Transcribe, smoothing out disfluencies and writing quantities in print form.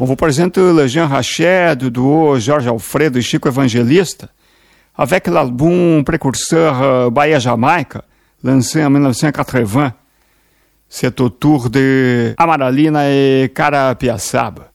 On vous présente le Jean Rachet, du duo Jorge Alfredo et Chico Evangelista, avec l'album précurseur Bahia-Jamaica, lancé en 1980. C'est autour de Amaralina et Carapiaçaba.